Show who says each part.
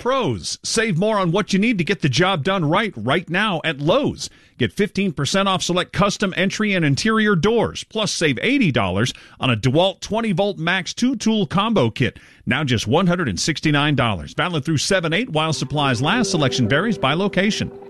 Speaker 1: Pros. Save more on what you need to get the job done right now at Lowe's. Get 15% off select custom entry and interior doors. Plus, save $80 on a DeWalt 20-volt Max 2-tool combo kit. Now just $169. Valid through 7/8 while supplies last. Selection varies by location.